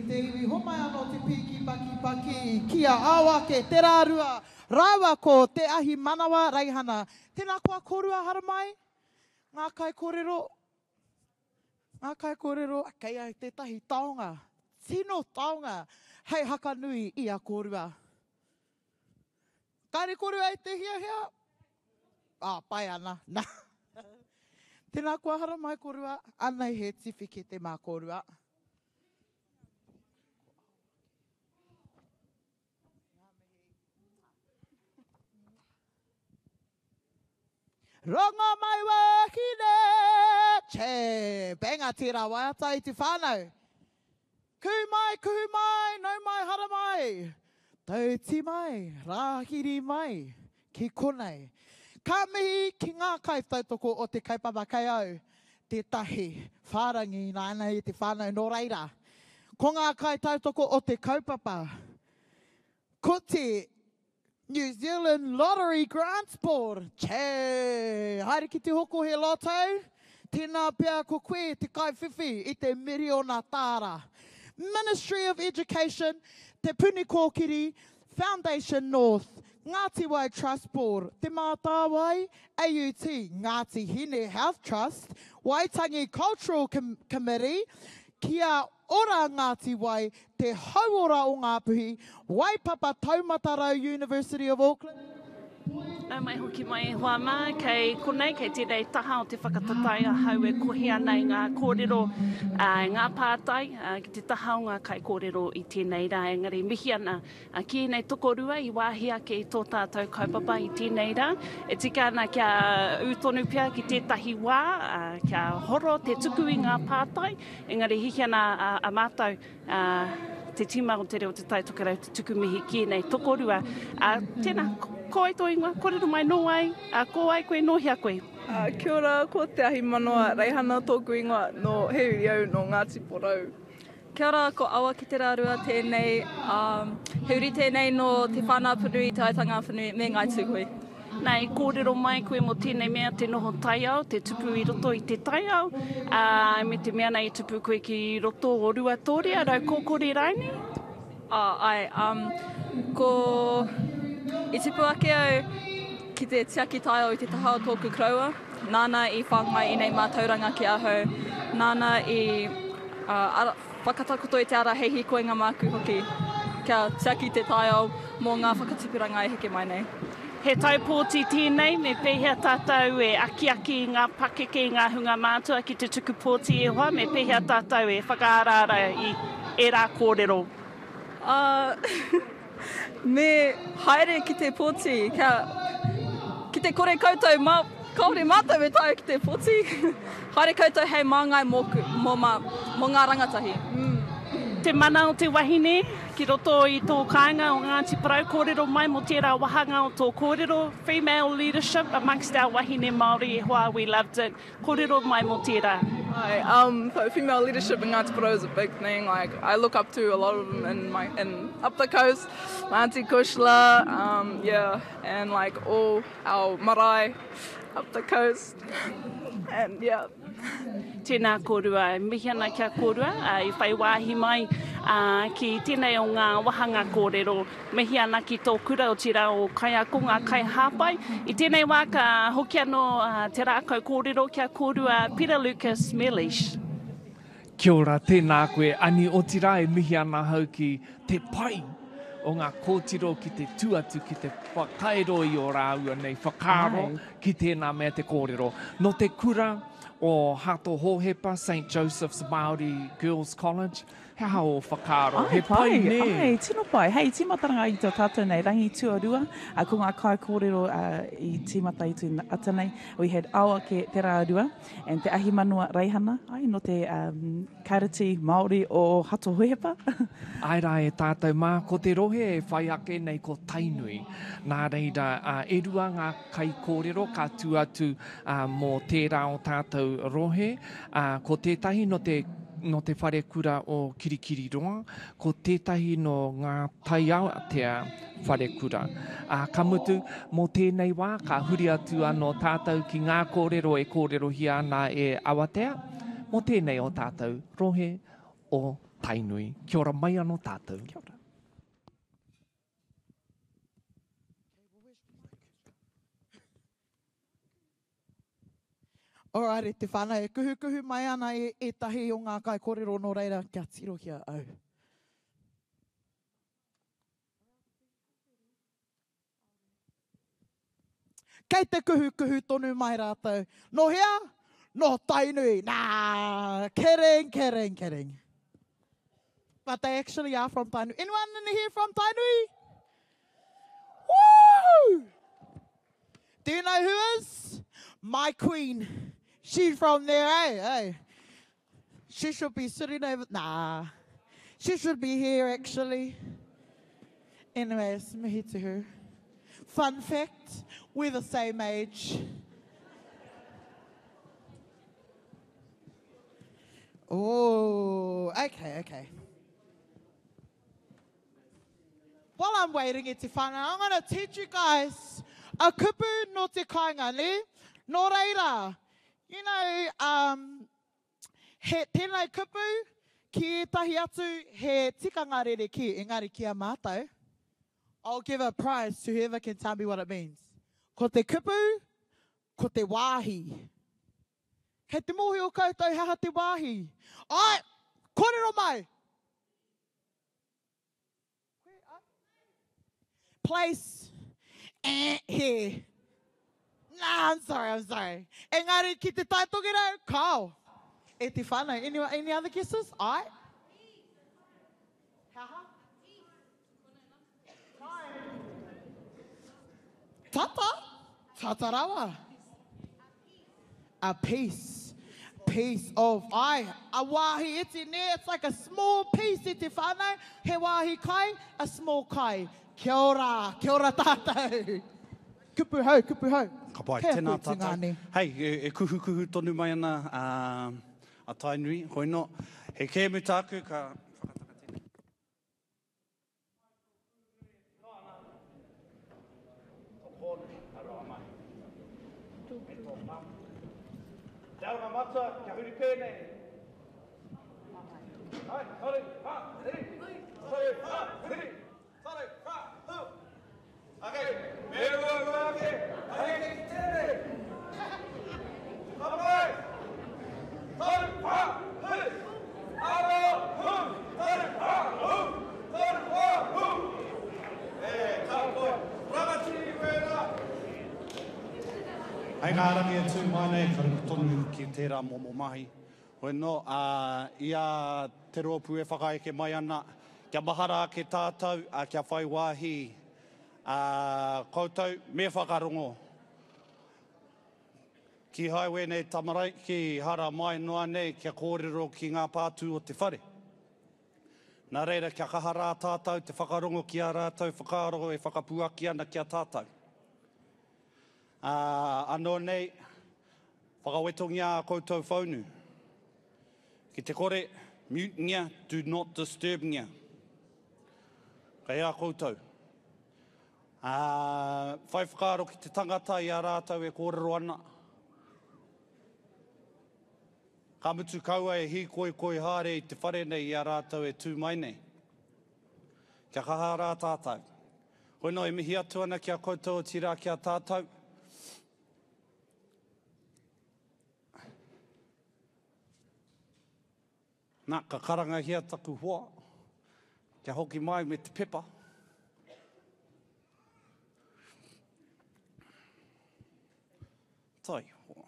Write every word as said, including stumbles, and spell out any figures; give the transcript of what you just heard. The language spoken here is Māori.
te iwi homai anō te piki paki paki, kia awa ke te rārua, rawa ko te ahi manawa reihana. Tēnā kua korua haramai, ngā kai kōrero, ngā kai kōrero, kei ai tētahi taonga, tino taonga, hei haka nui i a kōrua. Kaere kōrua i te hia hia? Ah, pai ana, nā. Tēnā kua haramai kōrua, anei he tiwhi ki te mā kōrua. Ronga mai wahine, che, benga tira waiata i te whānau. Ku mai, ku mai, nau mai, hara mai. Tau ti mai, rāhiri mai, ki konei. Ka mihi ki ngā kai tautoko o te kaipapa kai au. Te tahi, whārangi nāna i te whānau no reira. Ko ngā kai tautoko o te kaupapa. Ko te New Zealand Lottery Grants Board. Che, haere ki te hoko he lotau. Tēnā pia ko koe te kai whiwhi i te miriona tāra. Ministry of Education, te Puni Kōkiri, Foundation North, Ngāti Wai Trust Board, te Mātāwai, A U T, Ngāti Hine Health Trust, Waitangi Cultural Com Committee, kia ora Ngāti Wai, te hauora o Ngāpuhi, Waipapa Taumatarau University of Auckland. Nau mai hoki mai e hoa mā, kei konei, kei tēnei taha o te whakatatai a hau e kohi ana i ngā kōrero, uh, ngā pātai, uh, ki te taha o ngā kai kōrero i tēnei rā, engari mihi ana uh, ki nei tokorua i wāhia ke i tō tātou kaupapa i tēnei rā. E tika ana kia utonu pia ki tētahi wā, uh, kia horo te tuku i ngā pātai, engari hihi ana uh, a mātou, uh, te tima o te reo te taitokarau te tuku mihi ki nei tokorua. Uh, tēnā, ko ai tō ingoa, kōrero mai no ai, uh, ko ai koe no hia koe. Uh, kia ora, ko te ahi manoa reihana tōku ingoa no Heuri au no Ngāti Porou. Kia ora, ko awa ki te rārua tēnei, um, heuri tēnei no te whānā whanui, te aitanga whanui, me ngai tūhui. Nei, kōrero mai koe mo tēnei mea te noho taiao, te tupu i roto i te taiao, uh, me te mea nei tupu koe ki roto o rua tōria, rau kōkore raini? Uh, ai, um, ko i tipu ake au ki te tiaki taiao i te taha o tōku kraua, nāna i whāngai i nei mātauranga ki ahau, nāna i uh, ara, whakatakoto i te ara heihi koe ngā māku hoki, kia tiaki te taiao mō ngā whakatipuranga e heke mai nei. He taupōti tēnei, me pēhea tātou e aki-aki ngā pakeke ngā hunga mātua ki te tuku pōti e hoa, me pēhea tātou e whakaarara i e rā kōrero. Uh, me haere ki te pōti, kia, ki te kore koutou, ma, kaore mātou e tau ki te pōti. Haere koutou hei māngai mō, mō, mā, mō ngā rangatahi. Mm. Te mana o te wahine, ki roto i tō kāinga o Ngāti Porou, kōrero mai mo tērā wahanga o tō kōrero, female leadership amongst our wahine Māori e hoa, we loved it. Kōrero mai mo tērā. Hi, um, so female leadership in Ngāti Porou is a big thing. Like, I look up to a lot of them in my in up the coast, my auntie Kushla, um, yeah, and like all our marae up the coast, and yeah. Tēnā kōrua, mihi ana kia kōrua, uh, i whai wāhi mai uh, ki tēnei o ngā wahanga kōrero, mihi ana ki tō kura o tira o kai ako ngā kai hāpai. I tēnei wā ka hoki anō uh, te rākau kōrero kia kōrua Peter Lucas Melish. Kia ora, tēnā koe, ani o tira e mihi ana hau ki te pai o ngā kōtiro ki te tuatu, ki te whakaero i o rāua nei, whakaro ki tēnā mea te kōrero. No te kura o Hato Hohepa, Saint Joseph's Māori Girls College, he hao o whakaro, ai, he pai, pai ne. Ai, tino pai. Hei, timataranga i tō tātou nei, rangi tuarua, a ko ngā kai kōrero uh, i timata i tū ata nei. We had awa ke te rārua, and te ahi manua reihana, ai, no te um, karati Māori o Hato Hohepa. Ai rā e tātou mā, ko te rohe e whai ake nei ko Tainui. Nā reira, uh, e rua ngā kai kōrero ka tuatu uh, mō tērā o tātou rohe, uh, ko tētahi no te no te whare kura o Kirikiri Roa, ko tētahi no ngā taiao atea whare kura. Uh, ka mutu, mō tēnei wā, ka huri atu anō tātou ki ngā kōrero e kōrero hi ana e awatea, mō tēnei o tātou rohe o tainui. Kia ora mai anō tātou. Kia ora. Alrighty, te whānau, e kuhu kuhu mai ana e, e tahi o ngā kai kōrero no reira kia tiro kia au. Kei te kuhu kuhu tonu mai rātou. No hea, no tainui. Nā, kidding, kidding, kidding. But they actually are from Tainui. Anyone in here from Tainui? Woo! Do you know who is? My queen. She's from there, eh? eh? She should be sitting over... Nah. She should be here, actually. Anyways, mihi to her. Fun fact, we're the same age. Oh, okay, okay. While I'm waiting, it's fun. I'm going to teach you guys a kupu no te kaingani. No reira. You know, um, he tēnei kupu ki tahi atu he tikanga rere ki, engari ki a mātou. I'll give a prize to whoever can tell me what it means. Ko te kupu, ko te wāhi. Kei te mohi o koutou haha te wāhi. Ai, kōrero mai. Place. Eh, here. Nah, I'm sorry, I'm sorry. Engari, ki te taitogero, kau. E te whānau. Any, any other guesses? Ai? Haha? Tata? Tata rawa. A piece. Piece of, ai, a wāhi iti ne, it's like a small piece iti whānau. He wāhi kai, a small kai. Kia ora, kia ora tātou. Kupu hau, kupu hau. Ka pai, Kia tēnā koe tātou. tingani. Hei, e, e kuhu kuhu tonu mai ana uh, a Tainui, hoi no. He kēmu tāku ka whakataka tēnā. Te aunga mata, kia huri pēnei. Hai, sorry, ha, hiri. Sorry, ha, hiri. Sorry, ha, hu. Okay, me rua rua ake. Hei, ki tēnei. Kapai. Sorry, ha, hiri. Aro, hu. Sorry, ha, hu. Sorry, ha, hu. E, tau koe. Ramatiri wera. Hei ngā rangi atu mai nei, karu tonu ki tērā momo mahi. Hoi no, uh, ia te ropu e whakaeke mai ana, kia mahara ke tātou, a kia whai wāhi uh, koutou, me whakarongo. Ki highway nei tamarai, ki hara mai noa nei, kia kōrero ki ngā pātū o te whare. Nā reira, kia kahara tātou, te whakarongo ki a rātou, whakarongo e whakapuaki ana ki a tātou. Uh, anō nei, whakawetongi a koutou whaunu. Ki te kore, mute ngia, do not disturb ngia. Kei a koutou. Uh, whai whakaro ki te tangata i a rātou e kōrero ana. Ka mutu kaua e hi koi koi hare i te whare nei i a rātou e tū mai nei. Kia kahara tātou. Hoi no, e mihi atu ana ki a koutou o tira ki a tātou. Nā, ka karanga hia taku hoa. Kia hoki mai me te pepa. Tai hoa.